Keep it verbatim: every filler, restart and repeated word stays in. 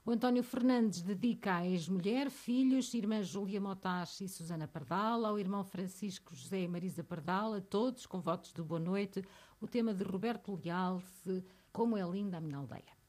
O António Fernandes dedica à ex-mulher, filhos, irmã Júlia Motache e Susana Pardal, ao irmão Francisco José e Marisa Pardal, a todos, com votos de boa noite, o tema de Roberto Leal, Como é linda a minha aldeia.